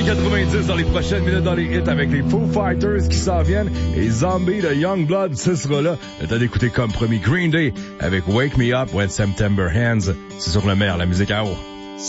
90 dans les prochaines minutes dans les hits avec les Foo Fighters qui s'en viennent et Zombie de Youngblood, ce sera là. Le temps d'écouter comme promis Green Day avec Wake Me Up When September Ends. C'est sur le maire, la musique à eau.